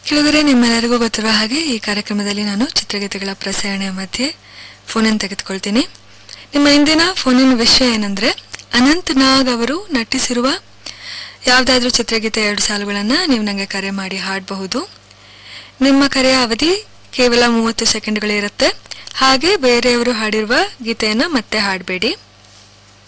ಕೆಲವರೇ ನಿಮ್ಮೆಲ್ಲರಿಗೂ ಗೊತ್ತಿರುವ ಹಾಗೆ ಈ ಕಾರ್ಯಕ್ರಮದಲ್ಲಿ ನಾನು ಚಿತ್ರಗೀತೆಗಳ ಪ್ರಸಾರಣೆಯ ಮಧ್ಯೆ ಫೋನನ್ನು ತೆಗೆದುಕೊಳ್ತೀನಿ. ನಿಮ್ಮ ಇಂದಿನ ಫೋನಿನ ವಿಷಯ ಏನಂದ್ರೆ, ಅನಂತ್ ನಾಗ್ ಅವರು ನಟಿಸಿರುವ ಯಾವುದಾದ್ರೂ ಚಿತ್ರಗೀತೆ 2 ಸಾಲುಗಳನ್ನು ನೀವು ನನಗೆ ಕರೆ ಮಾಡಿ ಹಾಡಬಹುದು. ನಿಮ್ಮ ಕರೆಯ ಅವಧಿ ಕೇವಲ 30 ಸೆಕೆಂಡ್ಗಳಿರುತ್ತೆ. ಹಾಗೆ ಬೇರೆಯವರು ಹಾಡಿರುವ ಗೀತೆಯನ್ನು ಮತ್ತೆ ಹಾಡಬೇಡಿ.